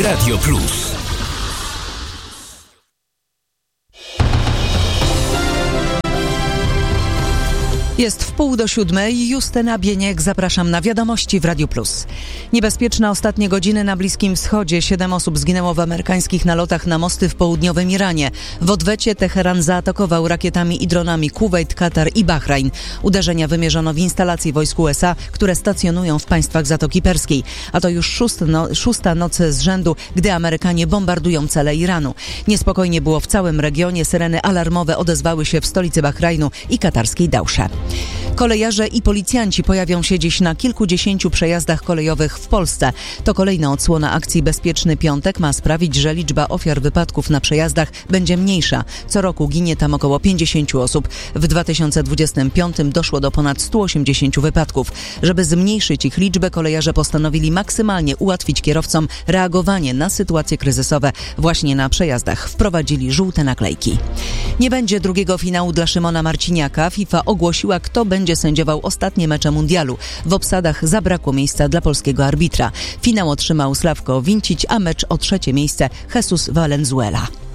Radio Plus. Jest 6:30. Justyna Bieniek, zapraszam na wiadomości w Radiu Plus. Niebezpieczne ostatnie godziny na Bliskim Wschodzie. 7 osób zginęło w amerykańskich nalotach na mosty w południowym Iranie. W odwecie Teheran zaatakował rakietami i dronami Kuwejt, Katar i Bahrajn. Uderzenia wymierzono w instalacje wojsk USA, które stacjonują w państwach Zatoki Perskiej. A to już szósta noc z rzędu, gdy Amerykanie bombardują cele Iranu. Niespokojnie było w całym regionie. Syreny alarmowe odezwały się w stolicy Bahrajnu i katarskiej Dausze. Kolejarze i policjanci pojawią się dziś na kilkudziesięciu przejazdach kolejowych w Polsce. To kolejna odsłona akcji Bezpieczny Piątek ma sprawić, że liczba ofiar wypadków na przejazdach będzie mniejsza. Co roku ginie tam około 50 osób. W 2025 doszło do ponad 180 wypadków. Żeby zmniejszyć ich liczbę, kolejarze postanowili maksymalnie ułatwić kierowcom reagowanie na sytuacje kryzysowe. Właśnie na przejazdach wprowadzili żółte naklejki. Nie będzie drugiego finału dla Szymona Marciniaka. FIFA ogłosiła, kto będzie sędziował ostatnie mecze mundialu. W obsadach zabrakło miejsca dla polskiego arbitra. Finał otrzymał Sławko Wincić, a mecz o trzecie miejsce Jesus Valenzuela.